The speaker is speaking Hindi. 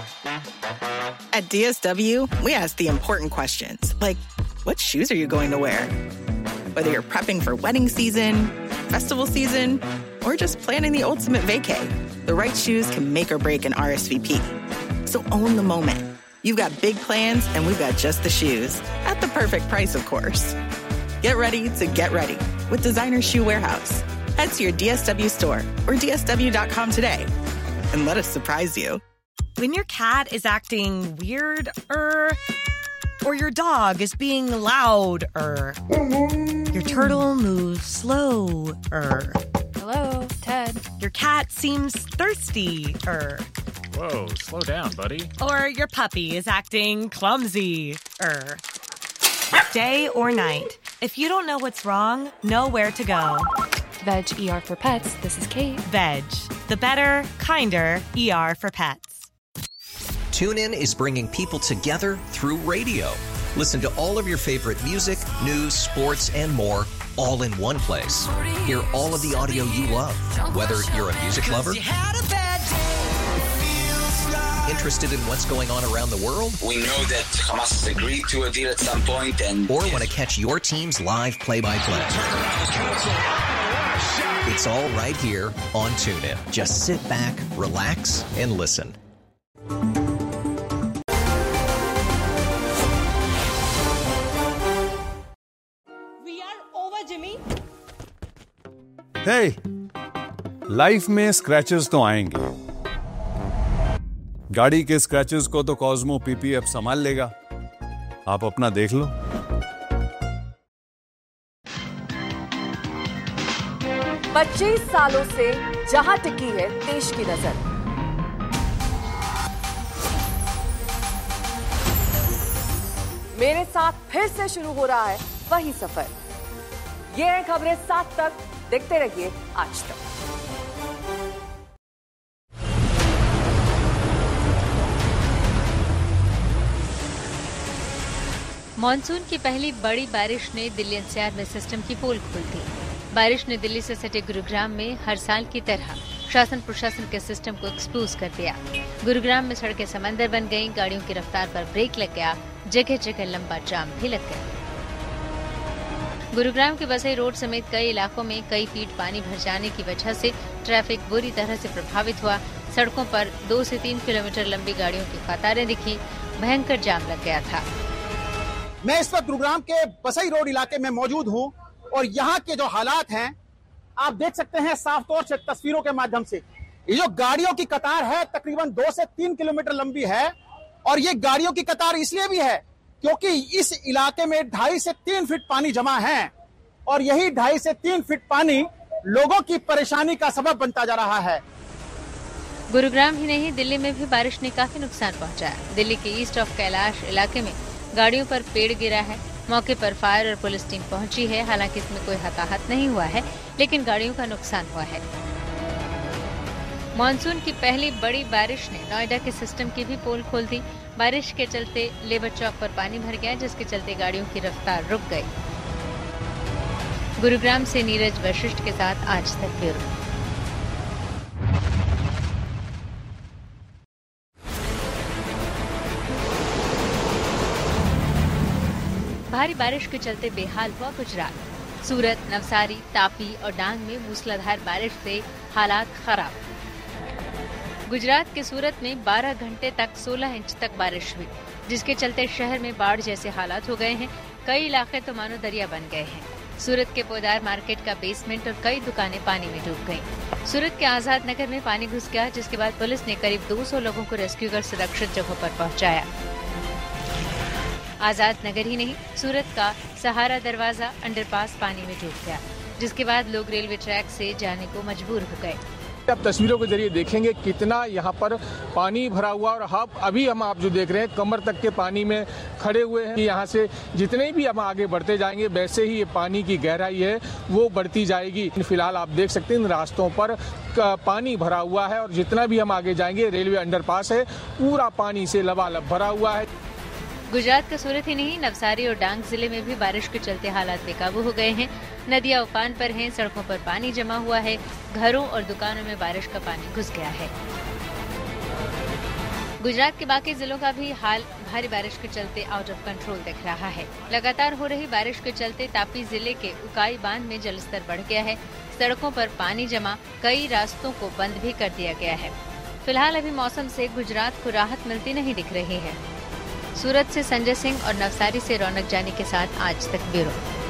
At DSW, we ask the important questions, like, what shoes are you going to wear? Whether you're prepping for wedding season, festival season, or just planning the ultimate vacay, the right shoes can make or break an RSVP. So own the moment. You've got big plans, and we've got just the shoes. At the perfect price, of course. Get ready to get ready with Designer Shoe Warehouse. Head to your DSW store or DSW.com today and let us surprise you. When your cat is acting weird, or your dog is being loud, your turtle moves slow, Hello, Ted. Your cat seems thirsty, Whoa, slow down, buddy. or your puppy is acting clumsy, Day or night, if you don't know what's wrong, know where to go. Veg ER for Pets. This is Kate. Veg, the better, kinder ER for pets. TuneIn is bringing people together through radio. Listen to all of your favorite music, news, sports, and more, all in one place. Hear all of the audio you love, whether you're a music lover, interested in what's going on around the world, We know that Hamas has agreed to a deal at some point, and or want to catch your team's live play-by-play. It's all right here on TuneIn. Just sit back, relax, and listen. Hey, life में स्क्रैचेस तो आएंगे। गाड़ी के स्क्रैचेस को तो कॉस्मो पीपीएफ संभाल लेगा। आप अपना देख लो। 25 सालों से जहां टिकी है देश की नजर, मेरे साथ फिर से शुरू हो रहा है वही सफर। ये है खबरें 7 तक। देखते रहिए आज तक। मॉनसून की पहली बड़ी बारिश ने दिल्ली एनसीआर में सिस्टम की पोल खोल दी। बारिश ने दिल्ली से सटे गुरुग्राम में हर साल की तरह शासन प्रशासन के सिस्टम को एक्सपोज कर दिया। गुरुग्राम में सड़कें समंदर बन गईं, गाड़ियों की रफ्तार पर ब्रेक लग गया, जगह जगह लंबा जाम भी लग गया। गुरुग्राम के बसई रोड समेत कई इलाकों में कई फीट पानी भर जाने की वजह से ट्रैफिक बुरी तरह से प्रभावित हुआ। सड़कों पर 2 से 3 किलोमीटर लंबी गाड़ियों की कतारें दिखी, भयंकर जाम लग गया था। मैं इस वक्त गुरुग्राम के बसई रोड इलाके में मौजूद हूं और यहाँ के जो हालात हैं आप देख सकते हैं साफ तौर से तस्वीरों के माध्यम से। ये जो गाड़ियों की कतार है तकरीबन 2 से 3 किलोमीटर लंबी है और ये गाड़ियों की कतार इसलिए भी है क्योंकि इस इलाके में 2.5 से 3 फीट पानी जमा है और यही 2.5 से 3 फीट पानी लोगों की परेशानी का सबब बनता जा रहा है। गुरुग्राम ही नहीं, दिल्ली में भी बारिश ने काफी नुकसान पहुंचाया। दिल्ली के ईस्ट ऑफ कैलाश इलाके में गाड़ियों पर पेड़ गिरा है। मौके पर फायर और पुलिस टीम पहुंची है। हालांकि इसमें कोई हताहत नहीं हुआ है, लेकिन गाड़ियों का नुकसान हुआ है। मॉनसून की पहली बड़ी बारिश ने नोएडा के सिस्टम की भी पोल खोल दी। बारिश के चलते लेबर चौक पर पानी भर गया, जिसके चलते गाड़ियों की रफ्तार रुक गई। गुरुग्राम से नीरज वशिष्ठ के साथ आज तक ब्यूरो। भारी बारिश के चलते बेहाल हुआ गुजरात। सूरत, नवसारी, तापी और डांग में मूसलाधार बारिश से हालात खराब। गुजरात के सूरत में 12 घंटे तक 16 इंच तक बारिश हुई, जिसके चलते शहर में बाढ़ जैसे हालात हो गए हैं। कई इलाके तो मानो दरिया बन गए हैं। सूरत के पोदार मार्केट का बेसमेंट और कई दुकानें पानी में डूब गईं। सूरत के आजाद नगर में पानी घुस गया, जिसके बाद पुलिस ने करीब 200 लोगों को रेस्क्यू कर सुरक्षित जगहों पर पहुंचाया। आजाद नगर ही नहीं, सूरत का सहारा दरवाजा अंडरपास पानी में डूब गया, जिसके बाद लोग रेलवे ट्रैक से जाने को मजबूर हो गए। अब तस्वीरों के जरिए देखेंगे कितना यहाँ पर पानी भरा हुआ और अभी हम आप जो देख रहे हैं कमर तक के पानी में खड़े हुए हैं। यहाँ से जितने भी हम आगे बढ़ते जाएंगे वैसे ही ये पानी की गहराई है वो बढ़ती जाएगी। फिलहाल आप देख सकते हैं इन रास्तों पर पानी भरा हुआ है और जितना भी हम आगे जाएंगे रेलवे अंडरपास है पूरा पानी से लबालब भरा हुआ है। गुजरात का सूरत ही नहीं, नवसारी और डांग जिले में भी बारिश के चलते हालात बेकाबू हो गए हैं। नदियां उफान पर हैं, सड़कों पर पानी जमा हुआ है, घरों और दुकानों में बारिश का पानी घुस गया है। गुजरात के बाकी जिलों का भी हाल भारी बारिश के चलते आउट ऑफ कंट्रोल दिख रहा है। लगातार हो रही बारिश के चलते तापी जिले के उकाई बांध में जलस्तर बढ़ गया है। सड़कों पर पानी जमा, कई रास्तों को बंद भी कर दिया गया है। फिलहाल अभी मौसम से गुजरात को राहत मिलती नहीं दिख रही है। सूरत से संजय सिंह और नवसारी से रौनक जानी के साथ आज तक ब्यूरो।